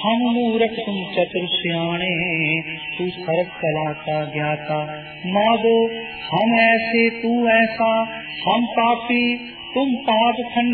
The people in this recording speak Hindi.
हम मूरख तुम चतुर सियाणे, तू सर्व कला का ज्ञाता। माधो हम ऐसे तू ऐसा, हम पापी तुम पाप